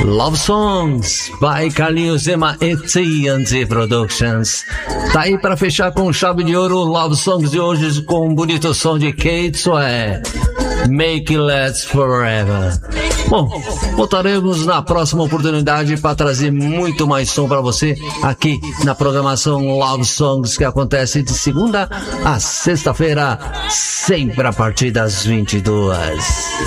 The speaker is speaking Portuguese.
Love Songs by Carlinhos Zema e TNT Productions. Tá aí pra fechar com chave de ouro Love Songs de hoje com um bonito som de Kate Sweat, Make It Last Forever. Bom, voltaremos na próxima oportunidade para trazer muito mais som para você aqui na programação Love Songs, que acontece de segunda a sexta-feira, sempre a partir das 22.